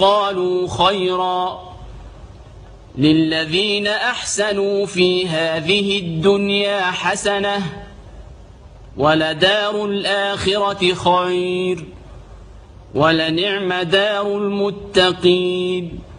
قالوا خيرا للذين أحسنوا في هذه الدنيا حسنة ولدار الآخرة خير ولنعم دار المتقين.